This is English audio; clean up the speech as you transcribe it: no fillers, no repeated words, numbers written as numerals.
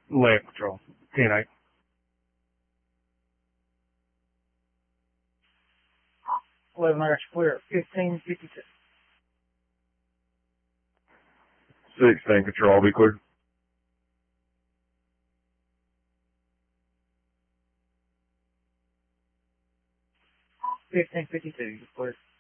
Land Patrol. 10-8. 11 hours clear. 15:52. 16 Control, I'll be clear. 15:52. Clear.